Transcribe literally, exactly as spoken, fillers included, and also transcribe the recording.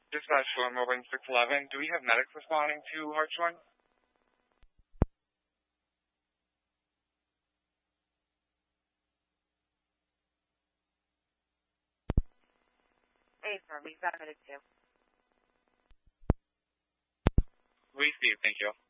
Dispatch Shore Mobile six eleven. Do we have medics responding to Hartshorn? Hey, sir, we've got medic too. Received, thank you.